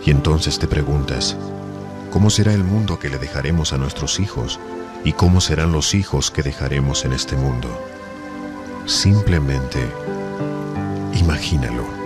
Y entonces te preguntas, ¿cómo será el mundo que le dejaremos a nuestros hijos? ¿Y cómo serán los hijos que dejaremos en este mundo? Simplemente imagínalo.